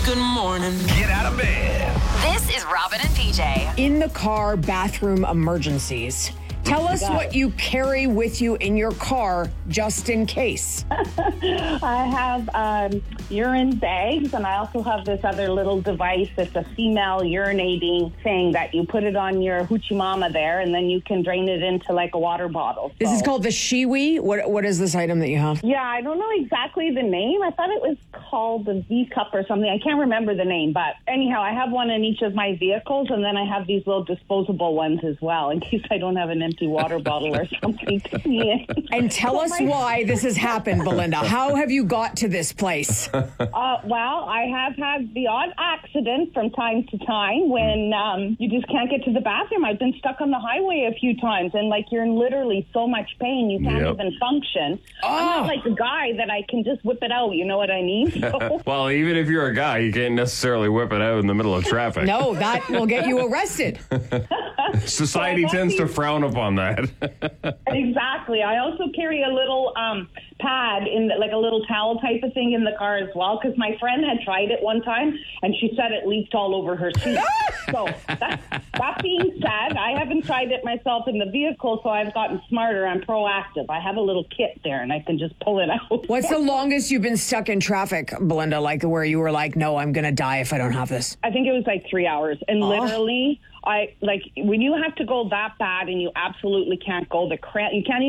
Good morning. Get out of bed. This is Robin and PJ. In the car bathroom emergencies. Tell us what you carry with you in your car just in case. I have urine bags, and I also have this other little device. It's a female urinating thing that you put it on your hoochie mama there, and then you can drain it into like a water bottle. This is called the Shiwi. What is this item that you have? Yeah, I don't know exactly the name. I thought it was called the V-Cup or something. I can't remember the name, but anyhow, I have one in each of my vehicles, and then I have these little disposable ones as well, in case I don't have an empty water bottle or something to be in. And tell us why this has happened, Belinda. How have you got to this place? Well, I have had the odd accident from time to time when you just can't get to the bathroom. I've been stuck on the highway a few times, and like you're in literally so much pain you can't even function. I'm not like a guy that I can just whip it out. You know what I mean? So, Well, even if you're a guy, you can't necessarily whip it out in the middle of traffic. No, that will get you arrested. Society tends to frown upon that. exactly. I also carry a little pad in like a little towel type of thing in the car as well, because my friend had tried it one time and she said it leaked all over her seat. So that being said, I haven't tried it myself in the vehicle, so I've gotten smarter. I'm proactive. I have a little kit there and I can just pull it out. What's the longest you've been stuck in traffic, Belinda, like where you were like, no, I'm going to die if I don't have this? I think it was like 3 hours. And literally, when you have to go that bad and you absolutely can't go, you can't